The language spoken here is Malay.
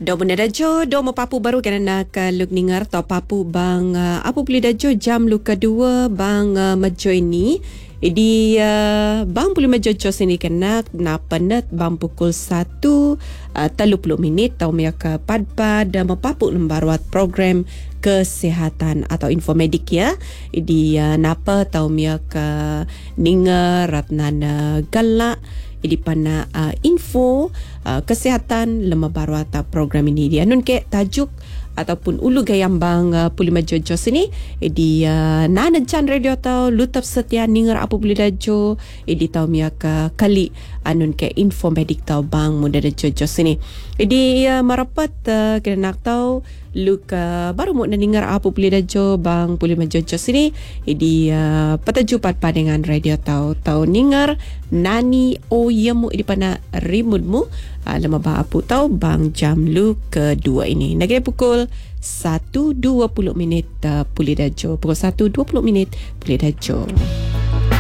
Do benda dajo do mapapu baru kerana ke luk ningar tau papu bang apa boleh dajo jam lu kedua bang majo ini di bang boleh majo sini kena penat bang pukul 1:30 tau mia ke padpad dan mapapu lembaruat program kesihatan atau infomedik ya di napa tau mia ke ningar ratnana galak di pana info kesihatan lemah baru atau program ini dia nun ke tajuk ataupun ulu gayam bang pulima jojo sini di nana jan radio atau lutap setia ningar apa boleh dajo di tau mia ke kali anun ke info medik tau bang muda da jojo sini di merapat kena nak tahu luka baru mau ningar apa boleh dajo bang pulima jojo sini di petajupat dengan radio tau ningar nani yemu di pana rimudmu lama bah apu tau bang jam lu kedua ini negeri pukul 1:20 pulih dajo pukul 1:20 pulih dajo.